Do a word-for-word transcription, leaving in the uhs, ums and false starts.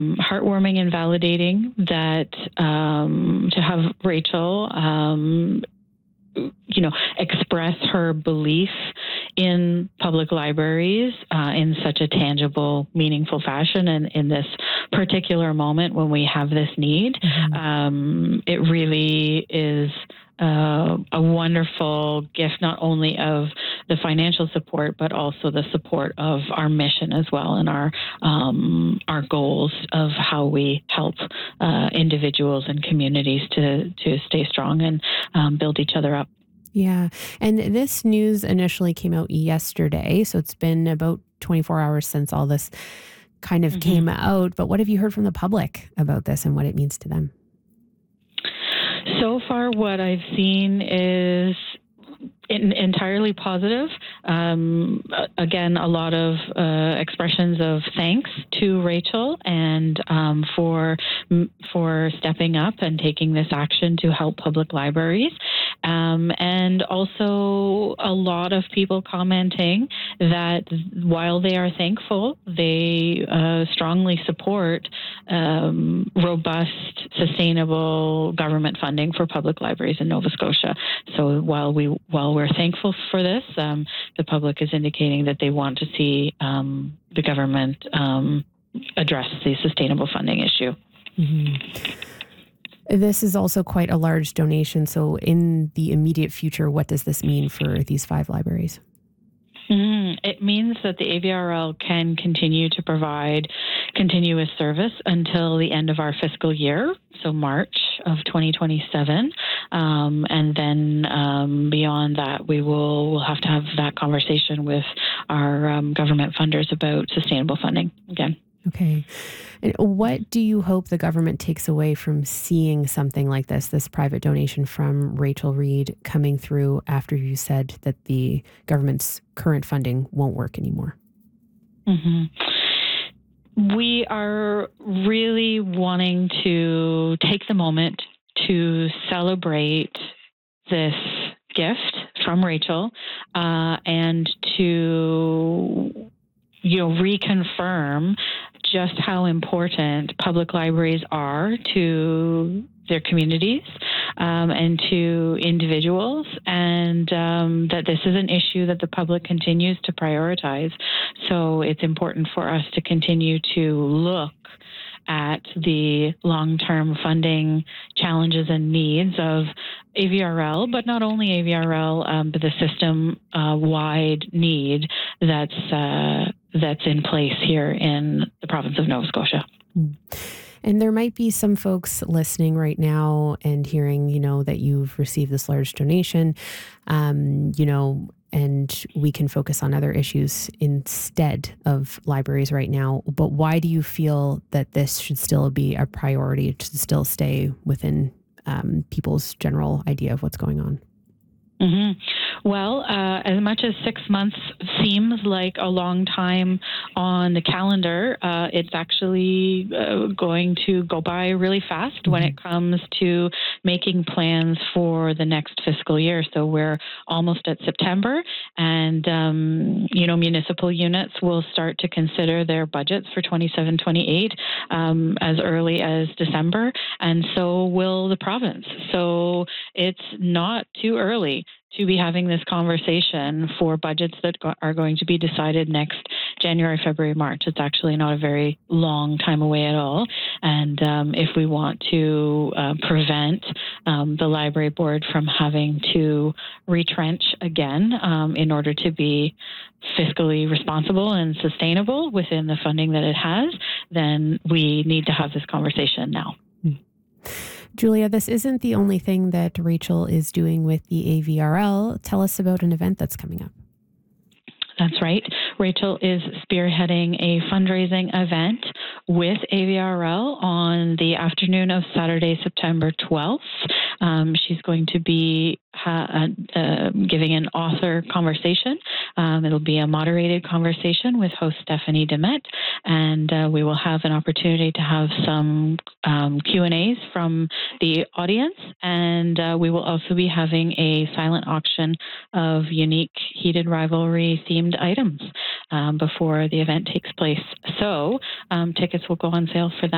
heartwarming and validating that um, to have Rachel, um, you know, express her belief in public libraries uh, in such a tangible, meaningful fashion, and in this particular moment when we have this need. Mm-hmm. Um, it really is Uh, a wonderful gift, not only of the financial support, but also the support of our mission as well, and our um, our goals of how we help uh, individuals and communities to to stay strong and um, build each other up. Yeah. And this news initially came out yesterday, so it's been about twenty-four hours since all this kind of mm-hmm. came out. But what have you heard from the public about this and what it means to them? So far, what I've seen is in, entirely positive. Um, again, a lot of uh, expressions of thanks to Rachel and um, for for stepping up and taking this action to help public libraries. Um, and also a lot of people commenting that while they are thankful, they uh, strongly support um, robust, sustainable government funding for public libraries in Nova Scotia. So while we while we're thankful for this, um, the public is indicating that they want to see um, the government um, address the sustainable funding issue. Mm-hmm. This is also quite a large donation. So in the immediate future, what does this mean for these five libraries? Mm, it means that the A V R L can continue to provide continuous service until the end of our fiscal year, so March of twenty twenty-seven. Um, and then um, beyond that, we will we'll have to have that conversation with our um, government funders about sustainable funding again. Okay. And what do you hope the government takes away from seeing something like this, this private donation from Rachel Reid coming through after you said that the government's current funding won't work anymore? Mm-hmm. We are really wanting to take the moment to celebrate this gift from Rachel uh, and to, you know, reconfirm just how important public libraries are to their communities um, and to individuals, and um, that this is an issue that the public continues to prioritize. So it's important for us to continue to look at the long-term funding challenges and needs of A V R L, but not only A V R L, um, but the system-wide uh, need that's uh, that's in place here in the province of Nova Scotia. And there might be some folks listening right now and hearing, you know, that you've received this large donation, um, you know, and we can focus on other issues instead of libraries right now. But why do you feel that this should still be a priority, to still stay within um, people's general idea of what's going on? Mm-hmm. Well, uh, as much as six months seems like a long time on the calendar, uh, it's actually uh, going to go by really fast mm-hmm. when it comes to making plans for the next fiscal year. So we're almost at September, and um, you know, municipal units will start to consider their budgets for twenty-seven twenty-eight um, as early as December, and so will the province. So it's not too early to be having this conversation for budgets that go- are going to be decided next January, February, March. It's actually not a very long time away at all. And um, if we want to uh, prevent um, the library board from having to retrench again um, in order to be fiscally responsible and sustainable within the funding that it has, then we need to have this conversation now. Julia, this isn't the only thing that Rachel is doing with the A V R L. Tell us about an event that's coming up. That's right. Rachel is spearheading a fundraising event with A V R L on the afternoon of Saturday, September twelfth. Um, she's going to be ha- uh, giving an author conversation. Um, it'll be a moderated conversation with host Stephanie Demet, and uh, we will have an opportunity to have some um, Q and A's from the audience, and uh, we will also be having a silent auction of unique Heated Rivalry themed items um, before the event takes place. So um, tickets will go on sale for that